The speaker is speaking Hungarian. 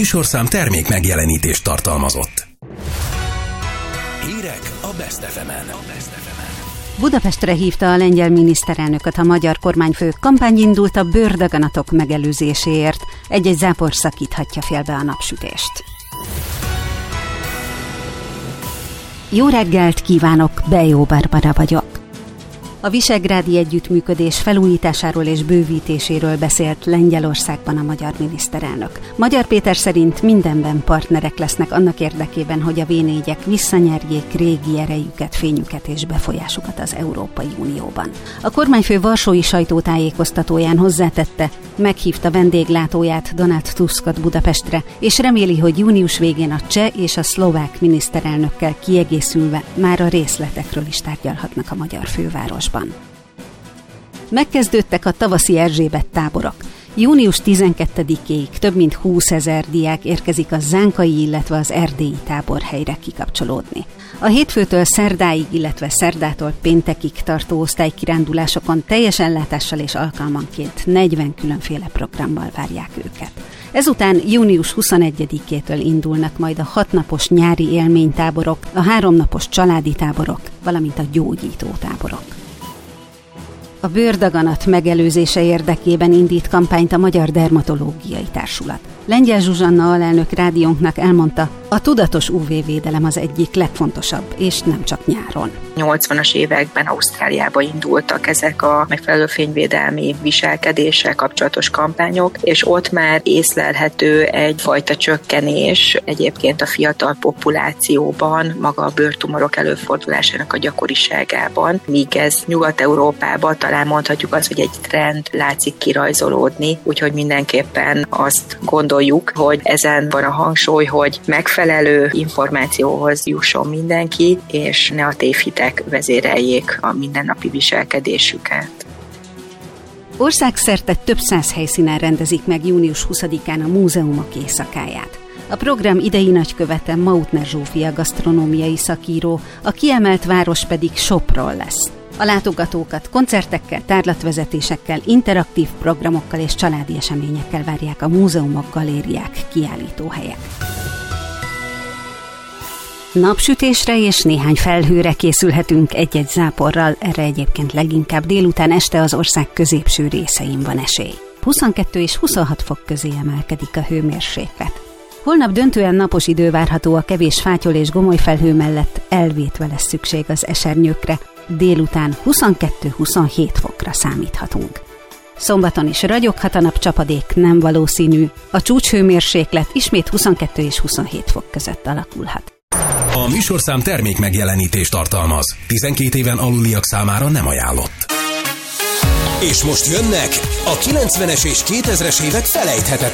műsorszám termék megjelenítést tartalmazott. Hírek a Best FM-en. Budapestre hívta a lengyel miniszterelnököt a magyar kormányfő. Kampány indult a bőrdaganatok megelőzéséért. Egy-egy zápor szakíthatja félbe a napsütést. Jó reggelt kívánok, Bejó Barbara vagyok. A visegrádi együttműködés felújításáról és bővítéséről beszélt Lengyelországban a magyar miniszterelnök. Magyar Péter szerint mindenben partnerek lesznek annak érdekében, hogy a V4-ek visszanyerjék régi erejüket, fényüket és befolyásukat az Európai Unióban. A kormányfő varsói sajtótájékoztatóján hozzátette, meghívta vendéglátóját, Donald Tuskot Budapestre, és reméli, hogy június végén a cseh és a szlovák miniszterelnökkel kiegészülve már a részletekről is tárgyalhatnak a magyar fővárosban. Megkezdődtek a tavaszi Erzsébet táborok. Június 12-ig több mint 20 000 diák érkezik a zánkai, illetve az erdélyi táborhelyre kikapcsolódni. A hétfőtől szerdáig, illetve szerdától péntekig tartó osztálykirándulásokon teljes ellátással és alkalmanként 40 különféle programmal várják őket. Ezután június 21-től indulnak majd a 6 napos nyári élménytáborok, a 3 napos családi táborok, valamint a gyógyító táborok. A bőrdaganat megelőzése érdekében indít kampányt a Magyar Dermatológiai Társulat. Lengyel Zsuzsanna alelnök rádiónknak elmondta, a tudatos UV-védelem az egyik legfontosabb, és nem csak nyáron. 80-as években Ausztráliában indultak ezek a megfelelő fényvédelmi viselkedéssel kapcsolatos kampányok, és ott már észlelhető egyfajta csökkenés egyébként a fiatal populációban, maga a bőrtumorok előfordulásának a gyakoriságában, míg ez Nyugat-Európában talán mondhatjuk azt, hogy egy trend látszik kirajzolódni, úgyhogy mindenképpen azt gondoljuk, hogy ezen van a hangsúly, hogy megfelelő információhoz jusson mindenki, és ne a tévhitek vezéreljék a mindennapi viselkedésüket. Országszerte több 100 helyszínen rendezik meg június 20-án a múzeumok éjszakáját. A program idei nagykövete Mautner Zsófia gasztronómiai szakíró, a kiemelt város pedig Sopron lesz. A látogatókat koncertekkel, tárlatvezetésekkel, interaktív programokkal és családi eseményekkel várják a múzeumok, galériák, kiállítóhelyek. Napsütésre és néhány felhőre készülhetünk egy-egy záporral, erre egyébként leginkább délután este az ország középső részein van esély. 22 és 26 fok közé emelkedik a hőmérséklet. Holnap döntően napos idő várható, a kevés fátyol és gomolyfelhő mellett elvétve lesz szükség az esernyőkre, délután 22-27 fokra számíthatunk. Szombaton is ragyoghat a nap, csapadék nem valószínű, a csúcshőmérséklet ismét 22 és 27 fok között alakulhat. A műsorszám termék megjelenítést tartalmaz. 12 éven aluliak számára nem ajánlott. És most jönnek a 90-es és 2000-es évek felejthetetlen